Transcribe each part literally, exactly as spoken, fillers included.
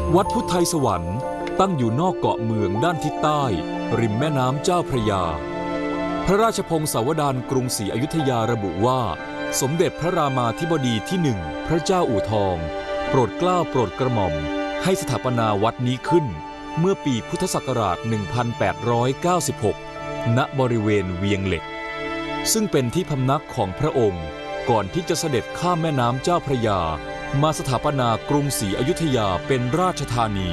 วัดพุทธไทยสวรรค์ตั้งอยู่นอกเกาะเมืองด้านทิศใต้ริมแม่น้ำเจ้าพระยาพระราชพงศาวดารกรุงศรีอยุธยาระบุว่าสมเด็จพระรามาธิบดีที่หนึ่งพระเจ้าอู่ทองโปรดเกล้าโปรดกระหม่อมให้สถาปนาวัดนี้ขึ้นเมื่อปีพุทธศักราช หนึ่งพันแปดร้อยเก้าสิบหก ณ บริเวณเวียงเหล็กซึ่งเป็นที่พำนักของพระองค์ก่อนที่จะเสด็จข้ามแม่น้ำเจ้าพระยามาสถาปนากรุงศรีอยุธยาเป็นราชธานี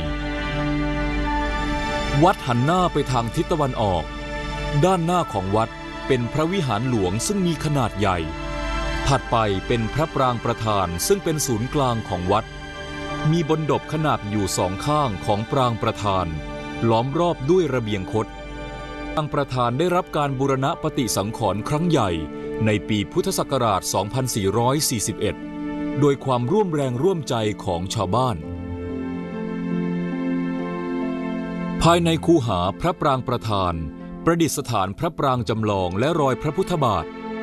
วัดหันหน้าไปทางทิศตะวันออกด้านหน้าของวัดเป็นพระวิหารหลวงซึ่งมีขนาดใหญ่ถัดไปเป็นพระปรางประธานซึ่งเป็นศูนย์กลางของวัดมีบนดบขนาดอยู่สองข้างของปรางประธานล้อมรอบด้วยระเบียงคดปรางประธานได้รับการบูรณะปฏิสังขรณ์ครั้งใหญ่ในปีพุทธศักราช สองพันสี่ร้อยสี่สิบเอ็ด โดยความร่วมแรงร่วมใจของชาวบ้านภายในคูหาพระปรางประธานประดิษฐานพระปรางจำลองและรอยพระพุทธบาท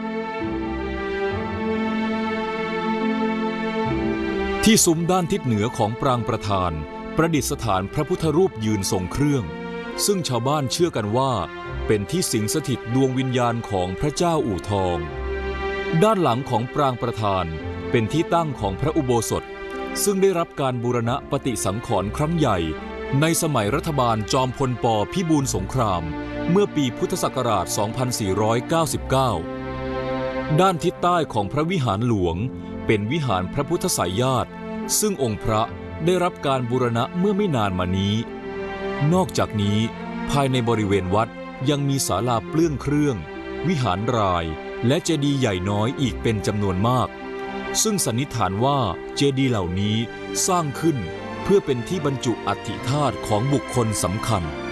ที่ซุ้มด้านทิศเหนือของปรางประธานประดิษฐานพระพุทธรูปยืนทรงเครื่องซึ่งชาวบ้านเชื่อกันว่าเป็นที่สิงสถิตดวงวิญญาณของพระเจ้าอู่ทองด้านหลังของปรางประธานเป็นที่ตั้งของพระอุโบสถซึ่งได้รับการบูรณะปฏิสังขรณ์ครั้งใหญ่ในสมัยรัฐบาลจอมพลป.พิบูลสงครามเมื่อปีพุทธศักราช สองพันสี่ร้อยเก้าสิบเก้า ด้านทิศใต้ของพระวิหารหลวงเป็นวิหารพระพุทธไสยญาติซึ่งองค์พระได้รับการบูรณะเมื่อไม่นานมานี้นอกจากนี้ภายในบริเวณวัดยังมีศาลาเปลื้องเครื่องวิหารรายและเจดีย์ใหญ่น้อยอีกเป็นจำนวนมากซึ่งสันนิษฐานว่าเจดีย์เหล่านี้สร้างขึ้นเพื่อเป็นที่บรรจุอัฐิธาตุของบุคคลสำคัญ